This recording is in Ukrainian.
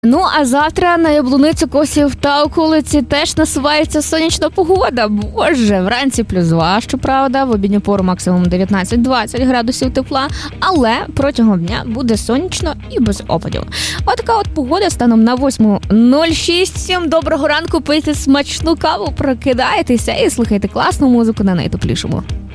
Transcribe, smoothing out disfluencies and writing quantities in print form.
Ну, а завтра на Яблуницю, Косів та околиці теж насувається сонячна погода. Боже, вранці +2, щоправда, в обідню пору максимум 19-20 градусів тепла, але протягом дня буде сонячно і без опадів. Отака от погода станом на 8:06. Всім доброго ранку, пийте смачну каву, прокидайтеся і слухайте класну музику на найтеплішому.